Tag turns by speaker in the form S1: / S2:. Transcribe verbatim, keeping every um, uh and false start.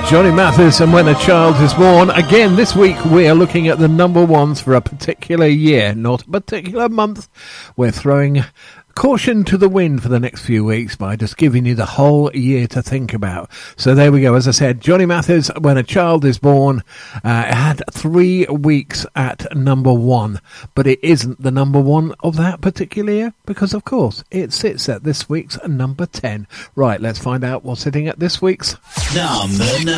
S1: Johnny Mathis and When a Child is Born. Again, this week we are looking at the number ones for a particular year, not a particular month. We're throwing caution to the wind for the next few weeks by just giving you the whole year to think about. So there we go. As I said, Johnny Mathis, When a Child is Born, uh, had three weeks at number one, but it isn't the number one of that particular year because, of course, it sits at this week's number ten. Right, let's find out what's sitting at this week's
S2: number nine.